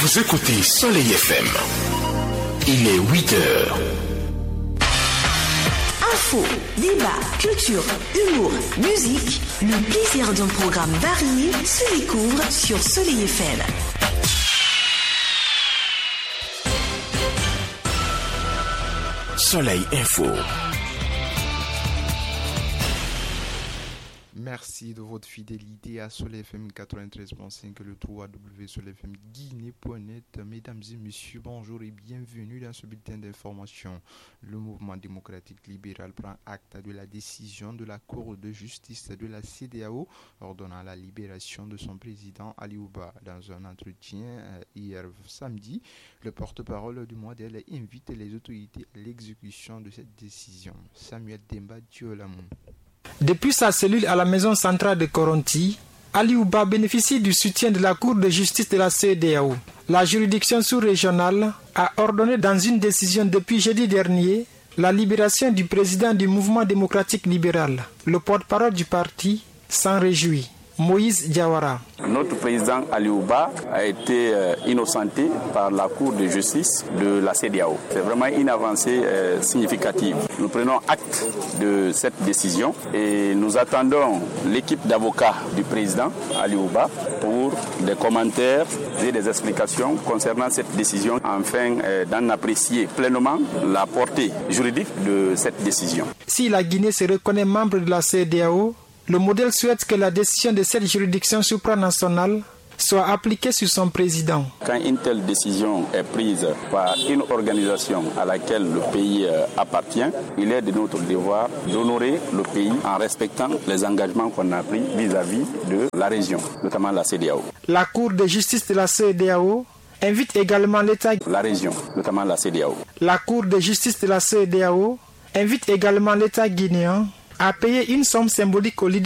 Vous écoutez Soleil FM. Il est 8h. Info, débat, culture, humour, musique, le plaisir d'un programme varié se découvre sur Soleil FM. Soleil Info. Merci de votre fidélité à Soleil FM 93.5 et le www.soleilfmguinée.net. Mesdames et messieurs, bonjour et bienvenue dans ce bulletin d'information. Le mouvement démocratique libéral prend acte de la décision de la Cour de justice de la CEDEAO ordonnant la libération de son président Ali Ouba. Dans un entretien hier samedi, le porte-parole du modèle invite les autorités à l'exécution de cette décision. Samuel Demba Diolamou. Depuis sa cellule à la maison centrale de Koronti, Ali Ouba bénéficie du soutien de la Cour de justice de la CEDEAO. La juridiction sous-régionale a ordonné dans une décision depuis jeudi dernier la libération du président du mouvement démocratique libéral. Le porte-parole du parti s'en réjouit. Moïse Diawara. Notre président Ali Ouba a été innocenté par la Cour de justice de la CEDEAO. C'est vraiment une avancée significative. Nous prenons acte de cette décision et nous attendons l'équipe d'avocats du président Ali Ouba pour des commentaires et des explications concernant cette décision afin d'en apprécier pleinement la portée juridique de cette décision. Si la Guinée se reconnaît membre de la CEDEAO, le modèle souhaite que la décision de cette juridiction supranationale soit appliquée sur son président. Quand une telle décision est prise par une organisation à laquelle le pays appartient, il est de notre devoir d'honorer le pays en respectant les engagements qu'on a pris vis-à-vis de la région, notamment la CEDEAO. La Cour de justice de la CEDEAO invite également l'État. La région, notamment la CEDEAO. La Cour de justice de la CEDEAO invite également l'État guinéen à payer une somme symbolique aux leaders